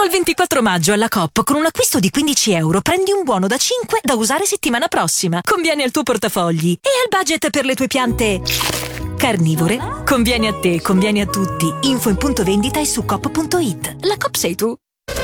Fino al 24 maggio alla Coop, con un acquisto di €15 prendi un buono da 5 da usare settimana prossima. Conviene al tuo portafogli e al budget per le tue piante carnivore. Conviene a te, conviene a tutti. Info in punto vendita e su coop.it. La Coop sei tu.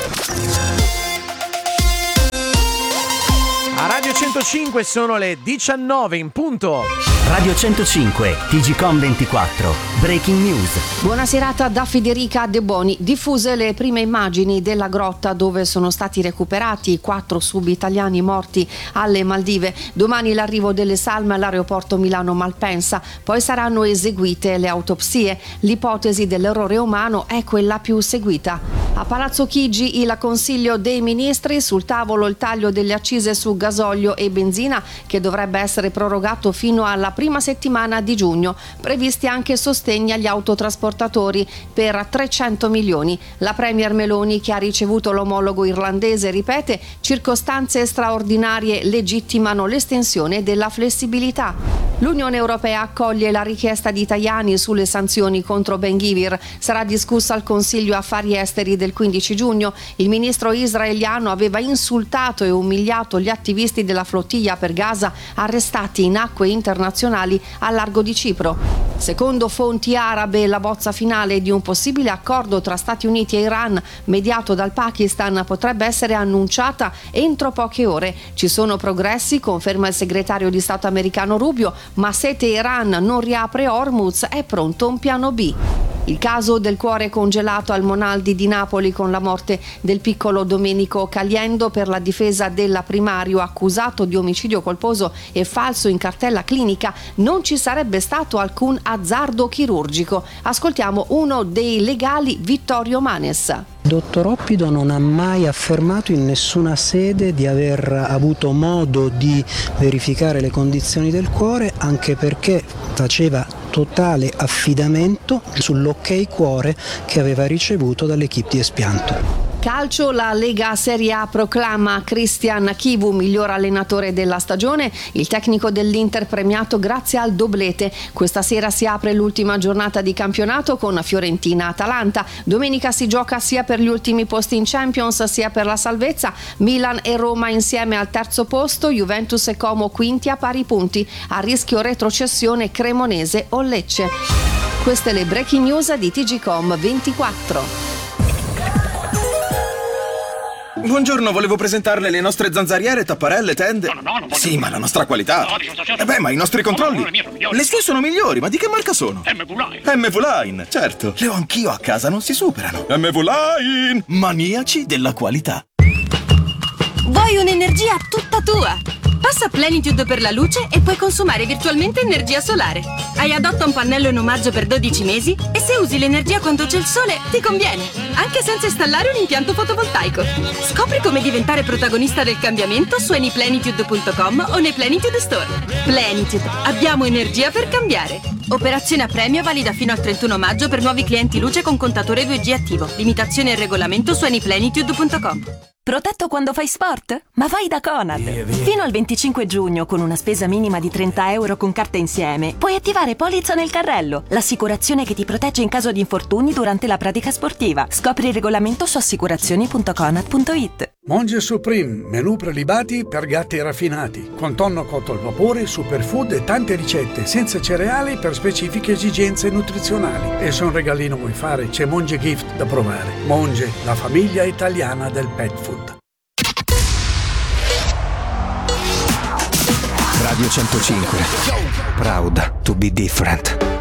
A Radio 105 sono le 19 in punto. Radio 105, TGcom 24, Breaking News. Buona serata da Federica De Boni. Diffuse le prime immagini della grotta dove sono stati recuperati i 4 sub-italiani morti alle Maldive. Domani l'arrivo delle salme all'aeroporto Milano-Malpensa, poi saranno eseguite le autopsie. L'ipotesi dell'errore umano è quella più seguita. A Palazzo Chigi il Consiglio dei Ministri, sul tavolo il taglio delle accise su gasolio e benzina che dovrebbe essere prorogato fino alla prima settimana di giugno. Previsti anche sostegni agli autotrasportatori per 300 milioni. La Premier Meloni, che ha ricevuto l'omologo irlandese, ripete: circostanze straordinarie legittimano l'estensione della flessibilità. L'Unione Europea accoglie la richiesta di Tajani sulle sanzioni contro Ben Gvir. Sarà discussa al Consiglio Affari Esteri del 15 giugno. Il ministro israeliano aveva insultato e umiliato gli attivisti della flottiglia per Gaza arrestati in acque internazionali a largo di Cipro. Secondo fonti arabe, la bozza finale di un possibile accordo tra Stati Uniti e Iran, mediato dal Pakistan, potrebbe essere annunciata entro poche ore. Ci sono progressi, conferma il segretario di Stato americano Rubio, ma se Teheran non riapre Hormuz è pronto un piano B. Il caso del cuore congelato al Monaldi di Napoli con la morte del piccolo Domenico Caliendo, per la difesa della Primario, accusato di omicidio colposo e falso in cartella clinica, non ci sarebbe stato alcun azzardo chirurgico. Ascoltiamo uno dei legali, Vittorio Manes. Dottor Oppido non ha mai affermato in nessuna sede di aver avuto modo di verificare le condizioni del cuore, anche perché faceva totale affidamento sull'ok cuore che aveva ricevuto dall'equipe di espianto. Calcio, la Lega Serie A proclama Christian Chivu miglior allenatore della stagione, il tecnico dell'Inter premiato grazie al doblete. Questa sera si apre l'ultima giornata di campionato con Fiorentina-Atalanta. Domenica si gioca sia per gli ultimi posti in Champions sia per la salvezza. Milan e Roma insieme al terzo posto, Juventus e Como quinti a pari punti. A rischio retrocessione Cremonese o Lecce. Queste le breaking news di TGcom 24. Buongiorno, volevo presentarle le nostre zanzariere, tapparelle, tende. No, sì, ma la nostra qualità. Ma i nostri controlli. Le sue sono migliori, ma di che marca sono? MV-Line, certo. Le ho anch'io a casa, non si superano. MV-Line, maniaci della qualità. Vuoi un'energia tutta tua? Passa Plenitude per la luce e puoi consumare virtualmente energia solare. Hai Adotta un pannello in omaggio per 12 mesi e se usi l'energia quando c'è il sole ti conviene, anche senza installare un impianto fotovoltaico. Scopri come diventare protagonista del cambiamento su anyplenitude.com o nei Plenitude Store. Plenitude, abbiamo energia per cambiare. Operazione a premio valida fino al 31 maggio per nuovi clienti luce con contatore 2G attivo. Limitazioni e regolamento su anyplenitude.com. Protetto quando fai sport? Ma vai da Conad! Fino al 25 giugno, con una spesa minima di €30 con carta insieme, puoi attivare Polizza nel carrello, l'assicurazione che ti protegge in caso di infortuni durante la pratica sportiva. Scopri il regolamento su assicurazioni.conad.it. Monge Supreme, menù prelibati per gatti raffinati, con tonno cotto al vapore, superfood e tante ricette, senza cereali per specifiche esigenze nutrizionali. E se un regalino vuoi fare, c'è Monge Gift da provare. Monge, la famiglia italiana del pet food. Radio 105. Proud to be different.